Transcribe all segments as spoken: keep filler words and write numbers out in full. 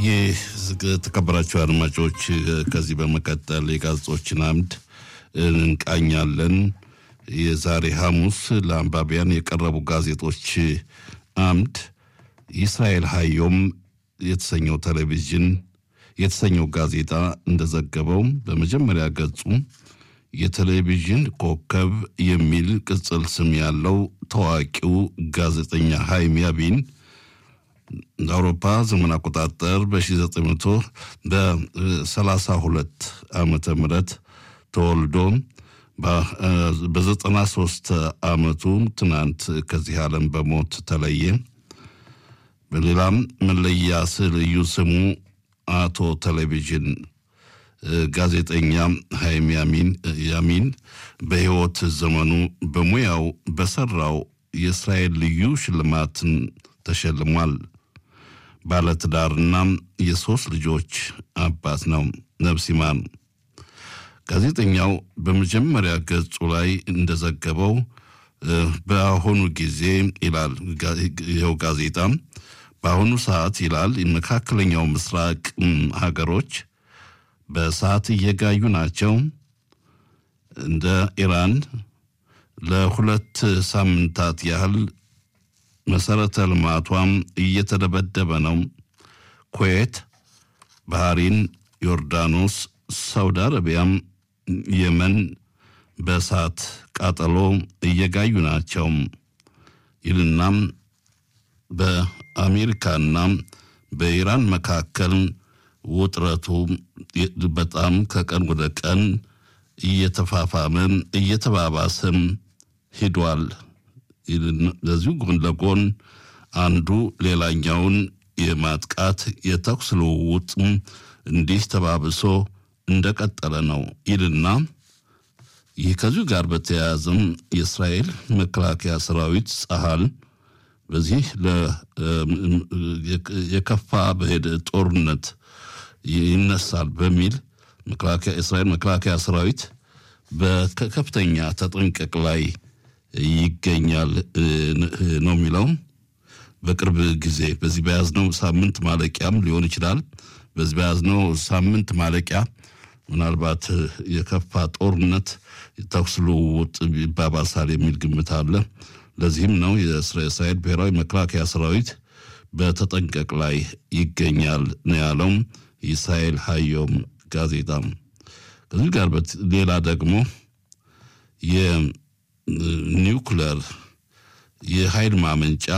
ይህ ተከበራችሁ አድማጮች ከዚህ በመቀጠል የጋዜጦችን አምድ እንቃኛለን። የዛሬ ሐሙስ ለአንባቢያን የቀረቡ ጋዜጦች አምድ እስራኤል ሃዮም የተሰኘው ቴሌቪዥን የተሰኘው ጋዜጣ እንደዘገበው በመጀመሪያ ገጹ የቴሌቪዥን ኮከብ የሚል ቅጽል ስም ያለው ታዋቂው ጋዜጠኛ ሃይም ያሚን አውሮፓ ዘመን አቆጣጠር በ1932 ዓመተ ምህረት ተወልዶ በዘጠና ሶስት ዓመቱ ትናንት ከዚህ ዓለም በሞት ተለየ። በሌላም መለያ ልዩ ስሙ አቶ ቴሌቪዥን ጋዜጠኛ ሃይም ያሚን ያሚን በሕይወት ዘመኑ በሙያው በሰራው የእስራኤል ልዩ ሽልማትን ተሸልሟል። ባለትዳርና የሶስት ልጆች አባት ነው። ነፍስ ይማር። ጋዜጠኛው በመጀመሪያ ገጹ ላይ እንደዘገበው በአሁኑ ጊዜ ይላል ይኸው ጋዜጣ በአሁኑ ሰዓት ይላል የመካከለኛው ምስራቅ ሀገሮች በሰዓት እየጋዩ ናቸው። እንደ ኢራን ለሁለት ሳምንታት ያህል መሰረተ ልማቷም እየተደበደበ ነው። ኩዌት፣ ባህሪን፣ ዮርዳኖስ፣ ሳውዲ አረቢያም የመን በእሳት ቃጠሎ እየጋዩ ናቸው ይልና በአሜሪካና በኢራን መካከል ውጥረቱ በጣም ከቀን ወደ ቀን እየተፋፋመ እየተባባሰም ሄዷል። ለዚሁ ጎን ለጎን አንዱ ሌላኛውን የማጥቃት የተኩስ ልውውጥ እንዲህ ተባብሶ እንደቀጠለ ነው ይልና ይህ ከዚሁ ጋር በተያያዘም የእስራኤል መከላከያ ሰራዊት ጸሃል በዚህ የከፋ በሄደ ጦርነት ይነሳል በሚል መከላከያ እስራኤል መከላከያ ሰራዊት በከፍተኛ ተጠንቀቅ ላይ ይገኛል ነው የሚለው። በቅርብ ጊዜ በዚህ በያዝነው ሳምንት ማለቂያም ሊሆን ይችላል። በዚህ በያዝነው ሳምንት ማለቂያ ምናልባት የከፋ ጦርነት ተኩስ ልውውጥ ይባባሳል የሚል ግምት አለ። ለዚህም ነው የእስራኤል ብሔራዊ መከላከያ ሰራዊት በተጠንቀቅ ላይ ይገኛል ነው ያለው እስራኤል ሃዮም ጋዜጣ። ከዚህ ጋር ሌላ ደግሞ የኒውክሌር የኃይል ማመንጫ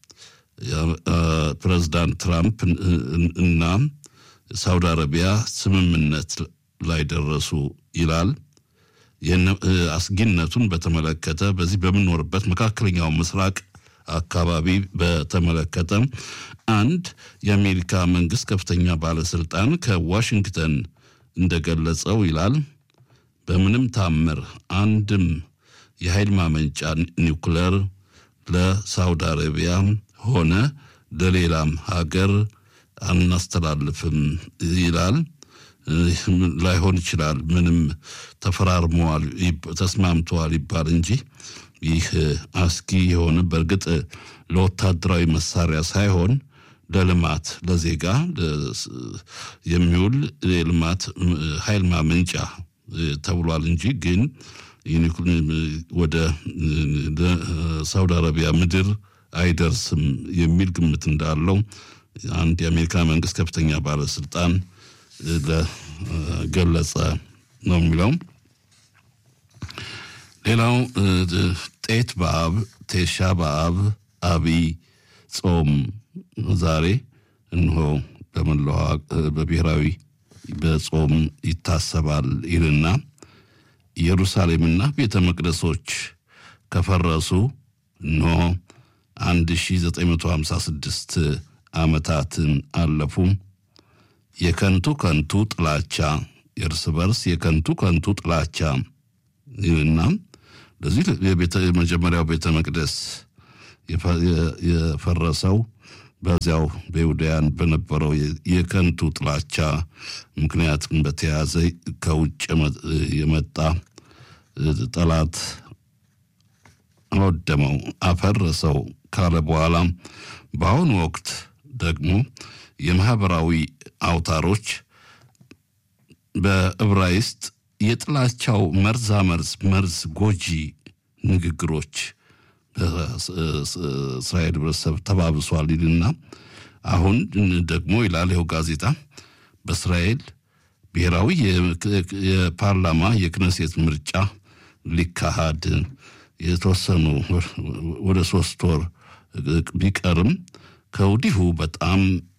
ፕሬዝዳንት ትራምፕ እና ሳውዲ አረቢያ ስምምነት ላይ ደረሱ ይላል። አስጊነቱን በተመለከተ በዚህ በምንኖርበት መካከለኛው ምስራቅ አካባቢ በተመለከተ አንድ የአሜሪካ መንግስት ከፍተኛ ባለስልጣን ከዋሽንግተን እንደገለጸው ይላል በምንም ታምር አንድም የኃይል ማመንጫ ኒውክሌር ለሳውዲ አረቢያ ሆነ ለሌላም ሀገር አናስተላልፍም ይላል። ላይሆን ይችላል ምንም ተፈራርመዋል ተስማምተዋል ይባል እንጂ ይህ አስጊ የሆነ በርግጥ ለወታደራዊ መሳሪያ ሳይሆን ለልማት ለዜጋ የሚውል የልማት ኃይል ማመንጫ ተብሏል እንጂ ግን ወደ ሳውዲ አረቢያ ምድር አይደርስም የሚል ግምት እንዳለው አንድ የአሜሪካ መንግስት ከፍተኛ ባለስልጣን ለገለጸ ነው የሚለው። ሌላው ጤት በአብ ቴሻ በአብ አብይ ጾም ዛሬ እንሆ በመላው በብሔራዊ በጾም ይታሰባል ይልና ኢየሩሳሌምና ቤተ መቅደሶች ከፈረሱ እንሆ አንድ ሺህ ዘጠኝ መቶ ሃምሳ ስድስት ዓመታትን አለፉ። የከንቱ ከንቱ ጥላቻ የእርስ በርስ የከንቱ ከንቱ ጥላቻ ይልና ለዚህ የቤተ መጀመሪያው ቤተ መቅደስ የፈረሰው በዚያው በይሁዳያን በነበረው የከንቱ ጥላቻ ምክንያት በተያዘ ከውጭ የመጣ ጠላት አወደመው አፈረሰው ካለ በኋላ በአሁኑ ወቅት ደግሞ የማህበራዊ አውታሮች በዕብራይስጥ የጥላቻው መርዛ መርዝ መርዝ ጎጂ ንግግሮች በእስራኤል ህብረተሰብ ተባብሷል ይልና አሁን ደግሞ ይላል ይኸው ጋዜጣ በእስራኤል ብሔራዊ የፓርላማ የክነሴት ምርጫ ሊካሄድ የተወሰኑ ወደ ሶስት ወር ቢቀርም ከወዲሁ በጣም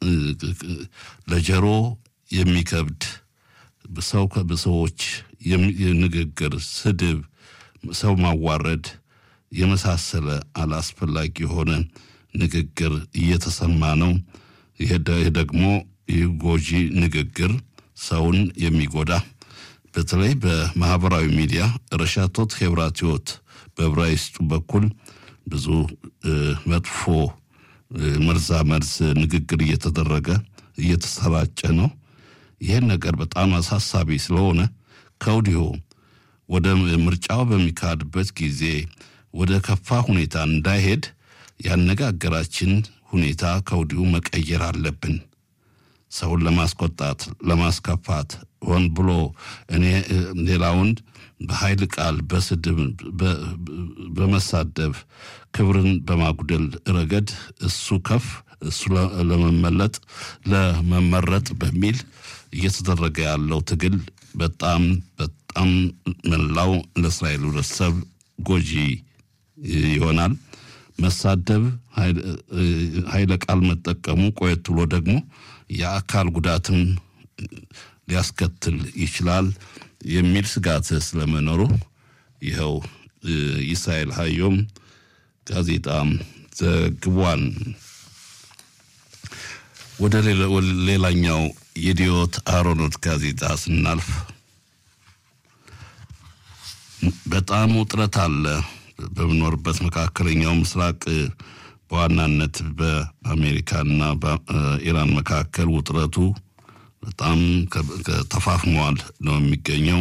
ለጀሮ የሚከብድ በሰው ከበሰዎች ንግግር ስድብ ሰው ማዋረድ የመሳሰለ አላስፈላጊ የሆነ ንግግር እየተሰማ ነው። ይሄ ደግሞ የጎጂ ንግግር ሰውን የሚጎዳ በተለይ በማህበራዊ ሚዲያ ረሻቶት ሄብራቲዮት በዕብራይስጡ በኩል ብዙ መጥፎ መርዛ መርዝ ንግግር እየተደረገ እየተሰራጨ ነው። ይሄን ነገር በጣም አሳሳቢ ስለሆነ ከወዲሁ ወደ ምርጫው በሚካሄድበት ጊዜ ወደ ከፋ ሁኔታ እንዳይሄድ ያነጋገራችን ሁኔታ ከወዲሁ መቀየር አለብን። ሰውን ለማስቆጣት ለማስከፋት ሆን ብሎ እኔ ሌላውን በኃይል ቃል በስድብ በመሳደብ ክብርን በማጉደል ረገድ እሱ ከፍ እሱ ለመመለጥ ለመመረጥ በሚል እየተደረገ ያለው ትግል በጣም በጣም መላው ለእስራኤል ህብረተሰብ ጎጂ ይሆናል። መሳደብ ኃይለ ቃል መጠቀሙ ቆየት ብሎ ደግሞ የአካል ጉዳትም ሊያስከትል ይችላል የሚል ስጋት ስለመኖሩ ይኸው ኢስራኤል ሃዮም ጋዜጣ ዘግቧል። ወደ ሌላኛው የዲዮት አሮኖት ጋዜጣ ስናልፍ በጣም ውጥረት አለ በመኖርበት መካከለኛው ምስራቅ በዋናነት በአሜሪካና በኢራን መካከል ውጥረቱ በጣም ተፋፍሟል ነው የሚገኘው።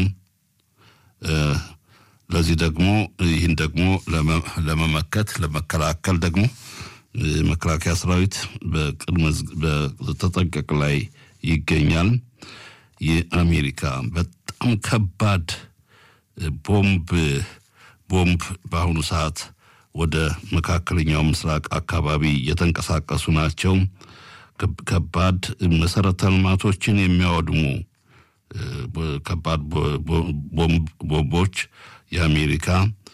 ለዚህ ደግሞ ይህን ደግሞ ለመመከት ለመከላከል ደግሞ መከላከያ ሰራዊት በቅድመ በተጠንቀቅ ላይ ይገኛል። የአሜሪካ በጣም ከባድ ቦምብ ቦምብ በአሁኑ ሰዓት ወደ መካከለኛው ምስራቅ አካባቢ የተንቀሳቀሱ ናቸው። ከባድ መሰረተ ልማቶችን የሚያወድሙ ከባድ ቦምቦች የአሜሪካ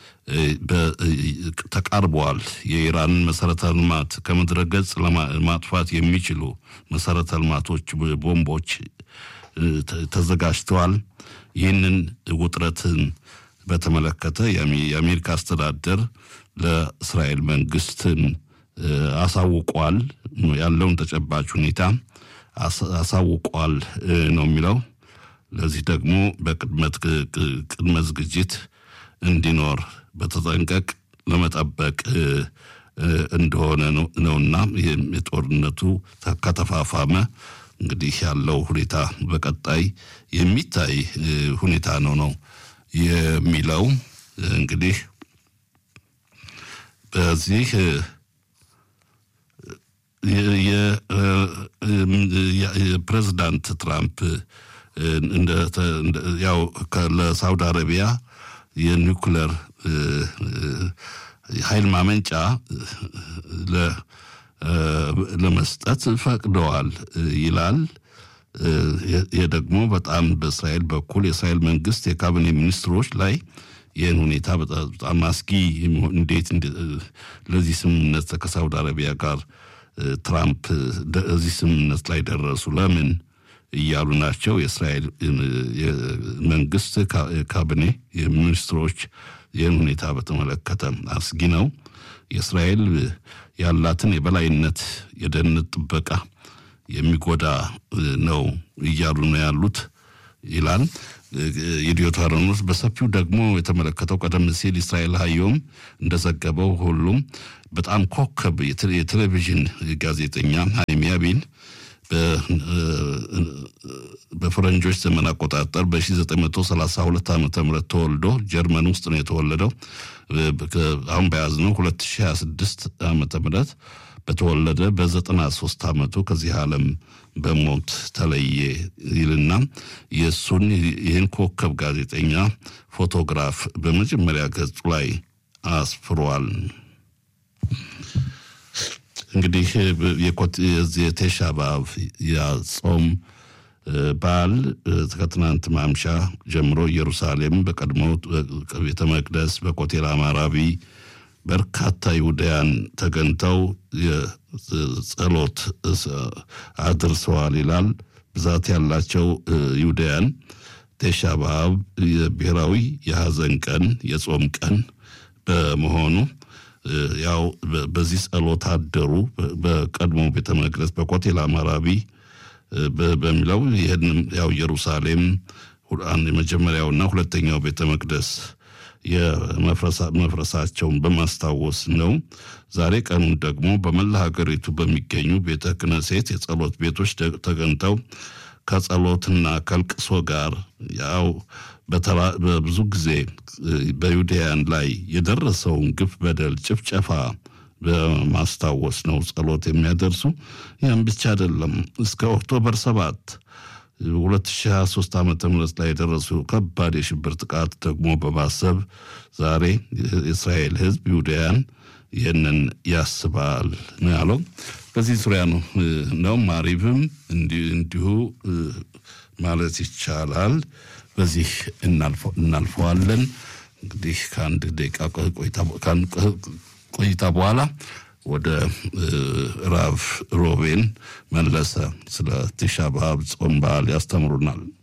ተቃርበዋል። የኢራን መሰረተ ልማት ከምድረ ገጽ ለማጥፋት የሚችሉ መሰረተ ልማቶች ቦምቦች ተዘጋጅተዋል። ይህንን ውጥረትን በተመለከተ የአሜሪካ አስተዳደር ለእስራኤል መንግስትን አሳውቋል። ያለውን ተጨባጭ ሁኔታ አሳውቋል ነው የሚለው። ለዚህ ደግሞ በቅድመት ቅድመ ዝግጅት እንዲኖር በተጠንቀቅ ለመጠበቅ እንደሆነ ነውና የጦርነቱ ከተፋፋመ እንግዲህ ያለው ሁኔታ በቀጣይ የሚታይ ሁኔታ ነው ነው የሚለው። እንግዲህ በዚህ የፕሬዝዳንት ትራምፕ እንደ ያው ለሳውዲ አረቢያ የኒውክሌር ኃይል ማመንጫ ለ ለመስጠት ፈቅደዋል ይላል። የደግሞ በጣም በእስራኤል በኩል የእስራኤል መንግስት የካቢኔ ሚኒስትሮች ላይ ይህን ሁኔታ በጣም አስጊ እንዴት ለዚህ ስምምነት ከሳውዲ አረቢያ ጋር ትራምፕ ለዚህ ስምምነት ላይ ደረሱ ለምን እያሉ ናቸው። የእስራኤል መንግስት ካቢኔ የሚኒስትሮች ይህን ሁኔታ በተመለከተ አስጊ ነው። የእስራኤል ያላትን የበላይነት የደህንነት ጥበቃ የሚጎዳ ነው እያሉ ነው ያሉት ይላል። የዲዮታሮኖስ በሰፊው ደግሞ የተመለከተው ቀደም ሲል እስራኤል ሃዮም እንደዘገበው ሁሉም በጣም ኮከብ የቴሌቪዥን ጋዜጠኛ ሃይም ያቢን በፈረንጆች ዘመን አቆጣጠር በ1932 ዓመተ ምህረት ተወልዶ ጀርመን ውስጥ ነው የተወለደው። አሁን በያዝነው ሁለት ሺህ ሃያ ስድስት ዓመተ ምህረት በተወለደ በዘጠና ሶስት ዓመቱ ከዚህ ዓለም በሞት ተለየ ይልና የሱን ይህን ኮከብ ጋዜጠኛ ፎቶግራፍ በመጀመሪያ ገጹ ላይ አስፍሯል። እንግዲህ የኮት የቴሻ በአብ የጾም በዓል ከትናንት ማምሻ ጀምሮ ኢየሩሳሌም በቀድሞው ቤተ መቅደስ በኮቴል አማራቢ በርካታ ይሁዳውያን ተገኝተው የጸሎት አድርሰዋል ይላል። ብዛት ያላቸው ይሁዳውያን ቴሻ በአብ የብሔራዊ የሐዘን ቀን የጾም ቀን በመሆኑ ያው በዚህ ጸሎት አደሩ። በቀድሞ ቤተ መቅደስ በኮቴል አማራቢ በሚለው ይሄን ያው ኢየሩሳሌም አንድ የመጀመሪያውና ሁለተኛው ቤተ መቅደስ የመፍረሳቸውን በማስታወስ ነው። ዛሬ ቀኑን ደግሞ በመላ ሀገሪቱ በሚገኙ ቤተ ክህነት የጸሎት ቤቶች ተገኝተው ከጸሎትና ከልቅሶ ጋር ያው በብዙ ጊዜ በይሁዳውያን ላይ የደረሰውን ግፍ፣ በደል፣ ጭፍጨፋ በማስታወስ ነው ጸሎት የሚያደርሱ። ያን ብቻ አይደለም። እስከ ኦክቶበር ሰባት ሁለት ሺህ ሃያ ሶስት ዓመተ ምህረት ላይ የደረሱ ከባድ የሽብር ጥቃት ደግሞ በማሰብ ዛሬ የእስራኤል ሕዝብ ይሁዳውያን ይህንን ያስባል ነው ያለው። በዚህ ዙሪያ ነው ነው ማሪብም እንዲሁ ማለት ይቻላል። በዚህ እናልፈዋለን። እንግዲህ ከአንድ ደቂቃ ቆይታ ቆይታ በኋላ ወደ ራቭ ሮቤን መለሰ ስለ ቲሻ በአብ ጾም በዓል ያስተምሩናል።